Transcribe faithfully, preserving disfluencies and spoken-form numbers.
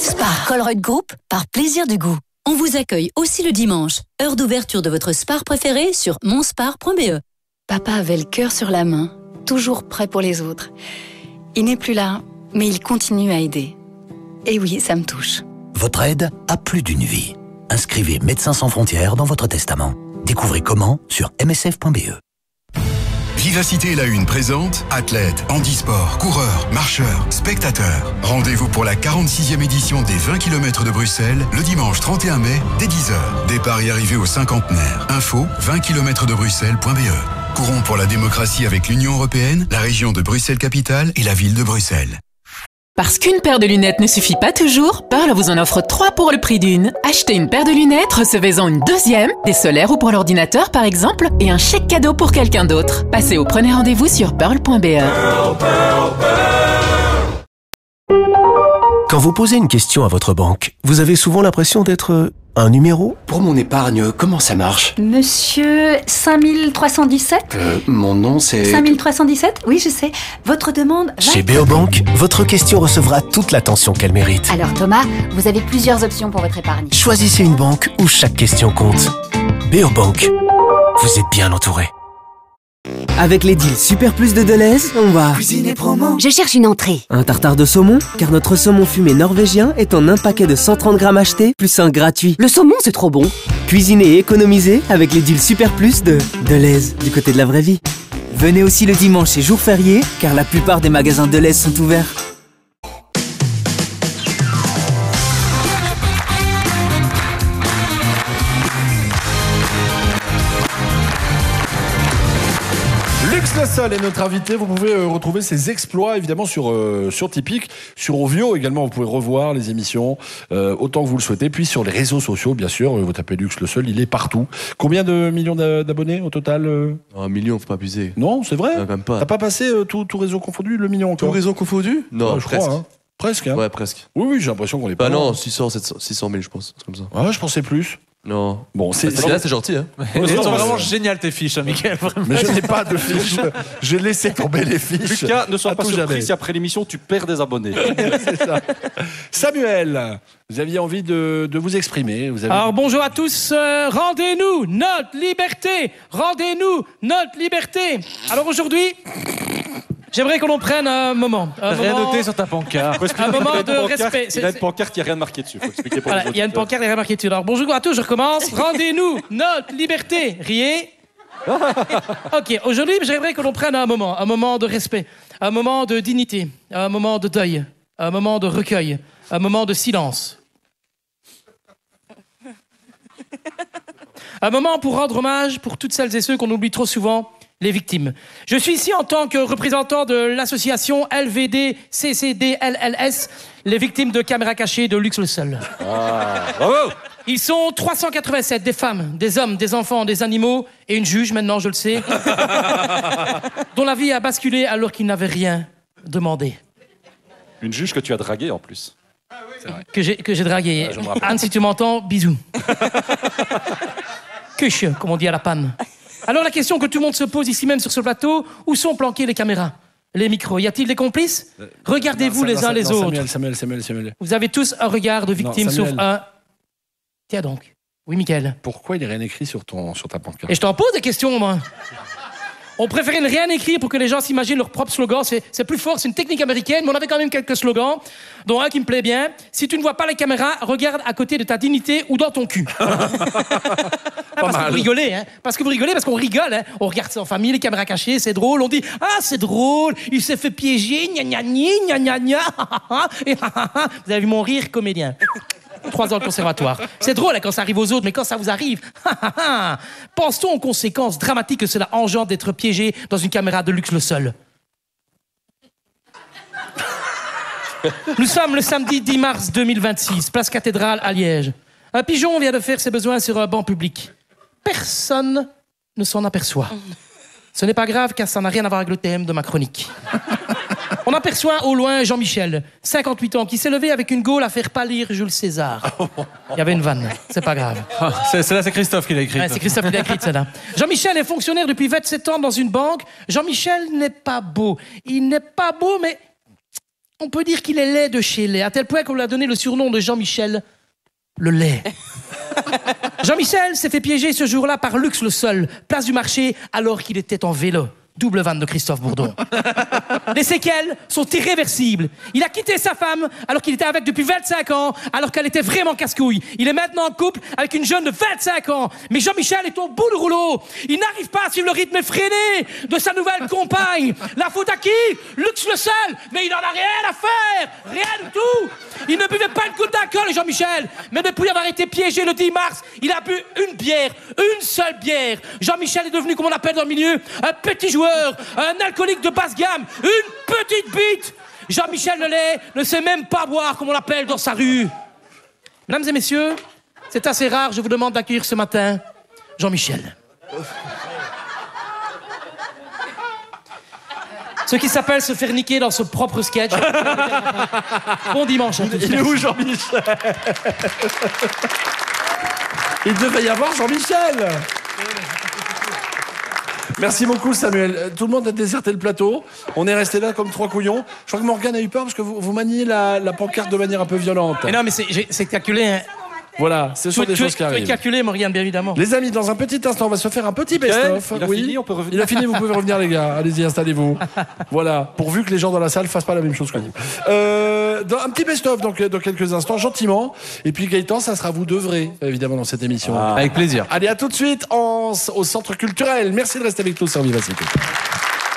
Spar Colruyt Group, par plaisir du goût. On vous accueille aussi le dimanche, heure d'ouverture de votre Spar préféré sur monspar point b e. Papa avait le cœur sur la main, toujours prêt pour les autres. Il n'est plus là, mais il continue à aider. Et oui, ça me touche. Votre aide a plus d'une vie. Inscrivez Médecins sans frontières dans votre testament. Découvrez comment sur m s f point b e. Vivacité La Une présente athlètes, handisport, coureurs, marcheurs, spectateurs. Rendez-vous pour la quarante-sixième édition des vingt kilomètres de Bruxelles le dimanche trente et un mai dès dix heures. Départ et arrivée au cinquantenaire. Info vingt kilomètres de bruxelles point b e. Courons pour la démocratie avec l'Union européenne, la région de Bruxelles-Capitale et la ville de Bruxelles. Parce qu'une paire de lunettes ne suffit pas toujours, Pearl vous en offre trois pour le prix d'une. Achetez une paire de lunettes, recevez-en une deuxième, des solaires ou pour l'ordinateur par exemple, et un chèque cadeau pour quelqu'un d'autre. Passez ou prenez rendez-vous sur pearl point b e. Pearl, Pearl, Pearl. Quand vous posez une question à votre banque, vous avez souvent l'impression d'être un numéro. Pour mon épargne, comment ça marche? Monsieur cinq mille trois cent dix-sept euh, Mon nom c'est... cinq mille trois cent dix-sept? Oui, je sais. Votre demande va... Chez Beobank, votre question recevra toute l'attention qu'elle mérite. Alors Thomas, vous avez plusieurs options pour votre épargne. Choisissez une banque où chaque question compte. Beobank, vous êtes bien entouré. Avec les deals Super Plus de Deleuze, on va... Cuisiner promo. Je cherche une entrée. Un tartare de saumon, car notre saumon fumé norvégien est en un paquet de cent trente grammes acheté, plus un gratuit. Le saumon, c'est trop bon. Cuisiner et économiser avec les deals Super Plus de Deleuze, du côté de la vraie vie. Venez aussi le dimanche et jour férié, car la plupart des magasins Deleuze sont ouverts. Le Seul est notre invité. Vous pouvez euh, retrouver ses exploits évidemment sur euh, sur Tipeee, sur Ovio également. Vous pouvez revoir les émissions euh, autant que vous le souhaitez. Puis sur les réseaux sociaux, bien sûr. Vous tapez Lux Le Seul, il est partout. Combien de millions d'abonnés au total euh Un million, faut pas abuser. Non, c'est vrai. Non, même pas. T'as pas passé euh, tout, tout réseau confondu le million encore? Tout réseau confondu? Non, ouais, je presque. crois. Hein. Presque. Hein. Ouais, presque. Oui, oui, j'ai l'impression qu'on est pas. Bah loin. non, six cents, sept cents, six cent mille, je pense. C'est comme ça. Ouais, je pensais plus. Non. Bon, c'est là, c'est gentil, hein. Elles sont vraiment géniales tes fiches, hein, Mickaël. Mais je n'ai pas de fiches. J'ai laissé tomber les fiches. Lucas, ne sois à pas tout surpris jamais. si après l'émission tu perds des abonnés. C'est ça. Samuel, vous aviez envie de, de vous exprimer. Vous avez... Alors bonjour à tous. Euh, rendez-nous notre liberté. Rendez-nous notre liberté. Alors aujourd'hui, j'aimerais qu'on en prenne un moment. Un rien moment, noté sur ta pancarte. Un moment de respect. Il y a une pancarte, il n'y a rien marqué dessus. Faut expliquer pour Voilà, les il y a une pancarte, il y a rien marqué dessus. Alors bonjour à tous, je recommence. Rendez-nous notre liberté. Riez. Ok, aujourd'hui, j'aimerais que l'on prenne un moment, un moment de respect, un moment de dignité, un moment de deuil, un moment de recueil, un moment de silence. Un moment pour rendre hommage pour toutes celles et ceux qu'on oublie trop souvent, les victimes. Je suis ici en tant que représentant de l'association L V D C C D L L S, les victimes de caméras cachées de Lux Le Seul. Ah, bravo. Ils sont trois cent quatre-vingt-sept, des femmes, des hommes, des enfants, des animaux, et une juge, maintenant je le sais, dont la vie a basculé alors qu'ils n'avaient rien demandé. Une juge que tu as draguée en plus. Que j'ai, que j'ai dragué. Ouais, Anne, si tu m'entends, bisous. Cuche, comme on dit à la panne. Alors la question que tout le monde se pose ici même sur ce plateau, où sont planquées les caméras, les micros? Y a-t-il des complices? Regardez-vous non, les non, uns les non, autres. Samuel, Samuel, Samuel, Samuel. Vous avez tous un regard de victime, Non, sauf Samuel. un... Tiens donc. Oui, Mickaël. Pourquoi il n'est rien écrit sur, ton, sur ta pancarte? Et je t'en pose des questions, moi. On préférait ne rien écrire pour que les gens s'imaginent leur propre slogan. C'est, c'est plus fort, c'est une technique américaine, mais on avait quand même quelques slogans, dont un qui me plaît bien. Si tu ne vois pas les caméras, regarde à côté de ta dignité ou dans ton cul. Ah, parce que vous rigolez, hein. Parce que vous rigolez, parce qu'on rigole, hein. On regarde ça en famille, les caméras cachées, c'est drôle. On dit, ah, c'est drôle, il s'est fait piéger, gna gna gna, gna gna gna. Et vous avez vu mon rire comédien. Trois ans de conservatoire. C'est drôle hein, quand ça arrive aux autres, mais quand ça vous arrive, pense-t-on aux conséquences dramatiques que cela engendre d'être piégé dans une caméra de Lux Le Seul? Nous sommes le samedi dix mars deux mille vingt-six, place Cathédrale à Liège. Un pigeon vient de faire ses besoins sur un banc public. Personne ne s'en aperçoit. Ce n'est pas grave car ça n'a rien à voir avec le thème de ma chronique. On aperçoit au loin Jean-Michel, cinquante-huit ans, qui s'est levé avec une gaule à faire pâlir Jules César. Il y avait une vanne, c'est pas grave. Ah, c'est, c'est là, c'est Christophe qui l'a écrit. Ouais, c'est Christophe qui l'a écrite, celle-là. Jean-Michel est fonctionnaire depuis vingt-sept ans dans une banque. Jean-Michel n'est pas beau. Il n'est pas beau, mais on peut dire qu'il est laid de chez laid, à tel point qu'on lui a donné le surnom de Jean-Michel le lait. Jean-Michel s'est fait piéger ce jour-là par Lux le Seul, place du marché, alors qu'il était en vélo. Double vanne de Christophe Bourdon. Les séquelles sont irréversibles. Il a quitté sa femme alors qu'il était avec depuis vingt-cinq ans, alors qu'elle était vraiment casse-couille. Il est maintenant en couple avec une jeune de vingt-cinq ans. Mais Jean-Michel est au bout du rouleau. Il n'arrive pas à suivre le rythme effréné de sa nouvelle compagne. La faute à qui? Lux le Seul. Mais il n'en a rien à faire. Rien du tout. Il ne buvait pas une goutte d'alcool, Jean-Michel. Mais depuis avoir été piégé le dix mars, il a bu une bière. Une seule bière. Jean-Michel est devenu, comme on appelle dans le milieu, un petit joueur. Un alcoolique de basse gamme, une petite bite. Jean-Michel Lelay ne sait même pas boire, comme on l'appelle dans sa rue. Mesdames et messieurs, c'est assez rare, je vous demande d'accueillir ce matin Jean-Michel. Ce qui s'appelle se faire niquer dans son propre sketch. Bon dimanche à tous. Il est où, Jean-Michel? Il devait y avoir Jean-Michel. Merci beaucoup, Samuel. Tout le monde a déserté le plateau. On est resté là comme trois couillons. Je crois que Morgane a eu peur parce que vous, vous maniez la, la pancarte de manière un peu violente. Mais non, mais c'est, c'est calculé. Hein. Voilà, ce sont tu, des tu, choses qui arrivent. Tu es calculé, Morgane, bien évidemment. Les amis, dans un petit instant, on va se faire un petit best-of. Il a oui. fini, on peut revenir. Il a fini, vous pouvez revenir, les gars. Allez-y, installez-vous. Voilà, pourvu que les gens dans la salle fassent pas la même chose que vous. Euh, dans un petit best-of, donc, dans quelques instants, gentiment. Et puis Gaëtan, ça sera vous deux vrais, évidemment, dans cette émission. Ah. Avec plaisir. Allez, à tout de suite en, au Centre culturel. Merci de rester avec nous sur Vivacité.